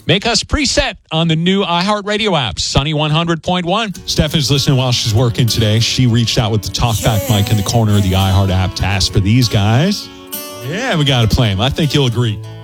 Make us preset on the new iHeartRadio app, Sunny 100.1. Stephanie's listening while she's working today. She reached out with the talkback mic in the corner of the iHeart app to ask for these guys. Yeah, we got to play them. I think you'll agree.